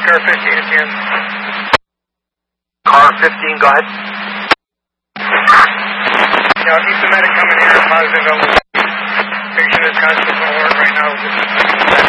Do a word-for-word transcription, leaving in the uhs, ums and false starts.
car fifteen again. Car fifteen, go ahead. Yeah, I'll keep the medic coming here. Positive. I'll make sure this constable won't work right now.